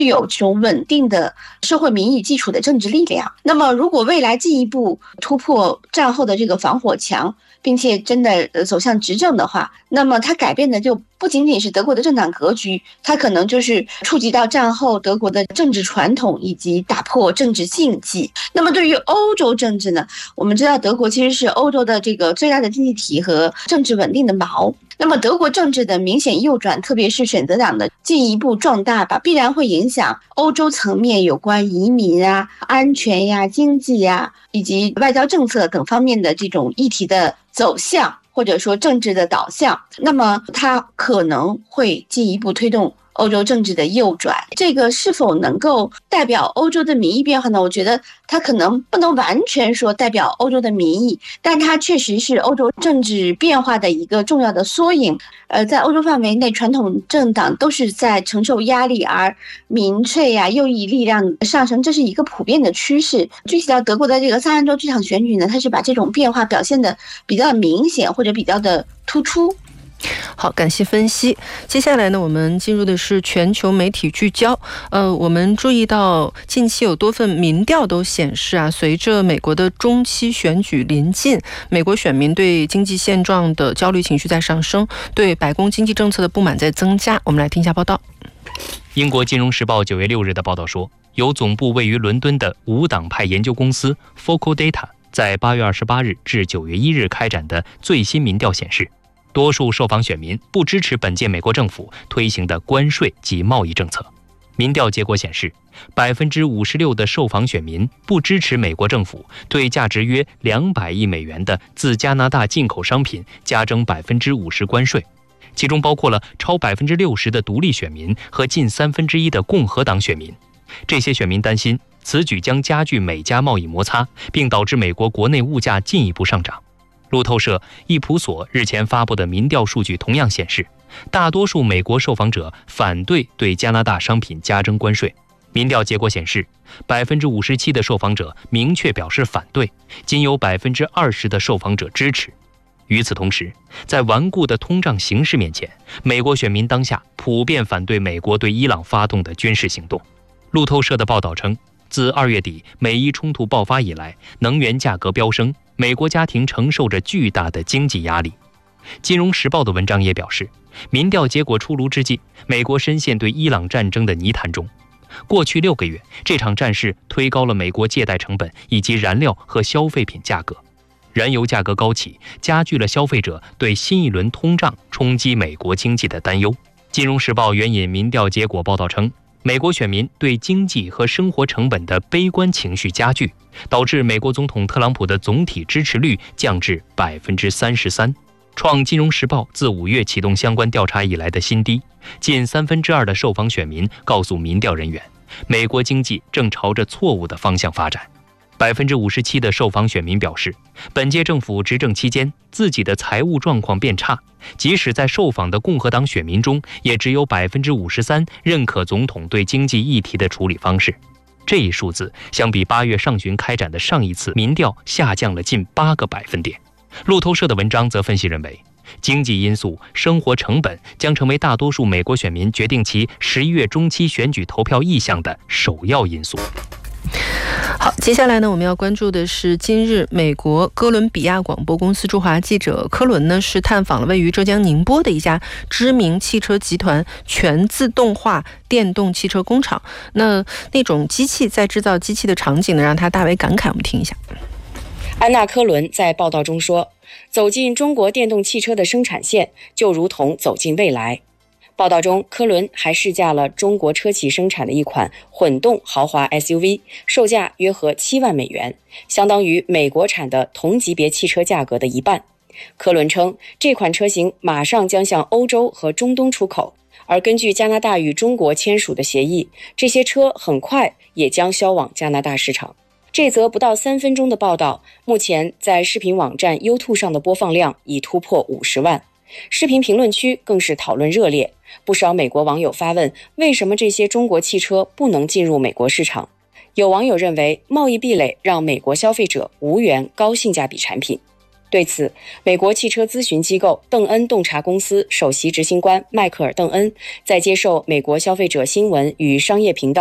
有这种稳定的社会民意基础的政治力量。那么如果未来进一步突破战后的这个防火墙，并且真的走向执政的话，那么它改变的就不仅仅是德国的政党格局，它可能就是触及到战后德国的政治传统以及打破政治禁忌。那么对于欧洲政治呢，我们知道德国其实是欧洲的这个最大的经济体和政治稳定的锚。那么德国政治的明显右转，特别是选择党的进一步壮大吧，必然会影响欧洲层面有关移民啊、安全呀、经济呀以及外交政策等方面的这种议题的走向，或者说政治的导向。那么它可能会进一步推动欧洲政治的右转。这个是否能够代表欧洲的民意变化呢？我觉得它可能不能完全说代表欧洲的民意，但它确实是欧洲政治变化的一个重要的缩影。在欧洲范围内，传统政党都是在承受压力，而民粹呀、右翼力量上升，这是一个普遍的趋势。具体到德国的这个萨兰州这场选举呢，它是把这种变化表现的比较明显或者比较的突出。 好，感谢分析。接下来呢，我们进入的是全球媒体聚焦。我们注意到近期有多份民调都显示啊，随着美国的中期选举临近，美国选民对经济现状的焦虑情绪在上升，对白宫经济政策的不满在增加。我们来听一下报道。 英国金融时报9月6日的报道说，由总部位于伦敦的无党派研究公司 Focal Data 在8月28日至9月1日开展的最新民调显示，多数受访选民不支持本届美国政府推行的关税及贸易政策。民调结果显示，56%的受访选民不支持美国政府对价值约200亿美元的自加拿大进口商品加征50%关税，其中包括了超60%的独立选民和近1/3的共和党选民。这些选民担心此举将加剧美加贸易摩擦，并导致美国国内物价进一步上涨。路透社易普索日前发布的民调数据同样显示，大多数美国受访者反对对加拿大商品加征关税。民调结果显示，57%的受访者明确表示反对，仅有20%的受访者支持。与此同时，在顽固的通胀形势面前，美国选民当下普遍反对美国对伊朗发动的军事行动。路透社的报道称，自2月底美伊冲突爆发以来，能源价格飙升，美国家庭承受着巨大的经济压力。金融时报的文章也表示，民调结果出炉之际，美国深陷对伊朗战争的泥潭中。过去6个月，这场战事推高了美国借贷成本以及燃料和消费品价格。燃油价格高企，加剧了消费者对新一轮通胀冲击美国经济的担忧。金融时报援引民调结果报道称，美国选民对经济和生活成本的悲观情绪加剧，导致美国总统特朗普的总体支持率降至33%，创金融时报自5月启动相关调查以来的新低。近2/3的受访选民告诉民调人员，美国经济正朝着错误的方向发展。57%的受访选民表示，本届政府执政期间自己的财务状况变差，即使在受访的共和党选民中，也只有53%认可总统对经济议题的处理方式。这一数字相比8月上旬开展的上一次民调下降了近8个百分点。路透社的文章则分析认为，经济因素、生活成本将成为大多数美国选民决定其11月中期选举投票意向的首要因素。 好，接下来呢，我们要关注的是今日美国哥伦比亚广播公司驻华记者科伦呢，是探访了位于浙江宁波的一家知名汽车集团全自动化电动汽车工厂。那种机器在制造机器的场景呢，让他大为感慨。我们听一下。 安娜·科伦在报道中说，走进中国电动汽车的生产线，就如同走进未来。报道中，科伦还试驾了中国车企生产的一款混动豪华 SUV， 售价约合7万美元，相当于美国产的同级别汽车价格的一半。科伦称，这款车型马上将向欧洲和中东出口，而根据加拿大与中国签署的协议，这些车很快也将销往加拿大市场。这则不到3分钟的报道，目前在视频网站 YouTube 上的播放量已突破50万。视频评论区更是讨论热烈，不少美国网友发问，为什么这些中国汽车不能进入美国市场？有网友认为，贸易壁垒让美国消费者无缘高性价比产品。 对此，美国汽车咨询机构邓恩洞察公司首席执行官迈克尔·邓恩在接受美国消费者新闻与商业频道